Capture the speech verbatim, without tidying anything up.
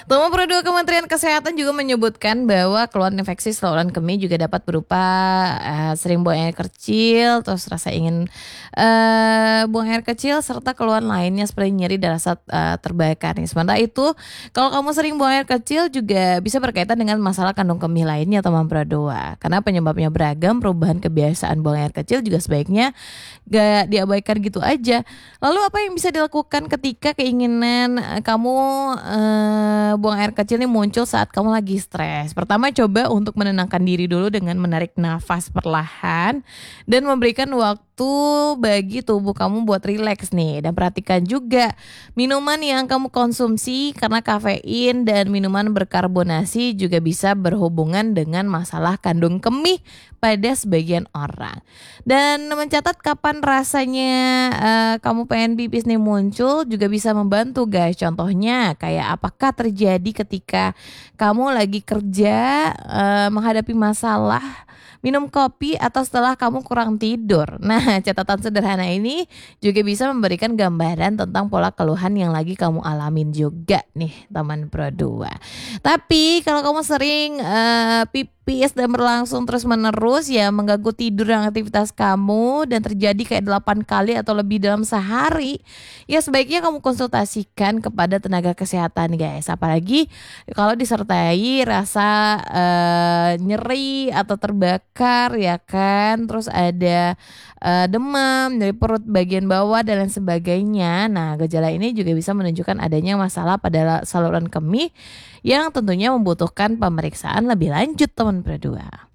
Nomor Produk Kementerian Kesehatan juga menyebutkan bahwa keluhan infeksi saluran kemih juga dapat berupa uh, sering buang air kecil, terus rasa ingin uh, buang air kecil, serta keluhan lainnya seperti nyeri dan rasa uh, terbakar. Nih. Sementara itu, kalau kamu sering buang air kecil juga bisa berkaitan dengan masalah kandung kemih lainnya, teman Produa. Karena penyebabnya beragam, perubahan kebiasaan buang air kecil juga sebaiknya gak diabaikan gitu aja. Lalu apa yang bisa dilakukan ketika keinginan uh, kamu uh, buang air kecil ini muncul saat kamu lagi stres? Pertama, coba untuk menenangkan diri dulu dengan menarik nafas perlahan dan memberikan waktu bagi tubuh kamu buat rileks nih. Dan perhatikan juga minuman yang kamu konsumsi karena kafein dan minuman berkarbonasi juga bisa berhubungan dengan masalah kandung kemih pada sebagian orang. Dan mencatat kapan rasanya uh, kamu pengen pipis nih muncul juga bisa membantu guys. Contohnya kayak apakah terjadi ketika kamu lagi kerja uh, menghadapi masalah, minum kopi, atau setelah kamu kurang tidur. Nah, catatan sederhana ini juga bisa memberikan gambaran tentang pola keluhan yang lagi kamu alamin juga nih teman Produa. Tapi kalau kamu sering uh, pipis dan berlangsung terus menerus ya mengganggu tidur dan aktivitas kamu dan terjadi kayak delapan kali atau lebih dalam sehari, ya sebaiknya kamu konsultasikan kepada tenaga kesehatan guys. Apalagi kalau disertai rasa uh, nyeri atau terbakar ya kan, terus ada uh, demam dari perut bagian bawah dan lain sebagainya. Nah, gejala ini juga bisa menunjukkan adanya masalah pada saluran kemih yang tentunya membutuhkan pemeriksaan lebih lanjut teman Produa.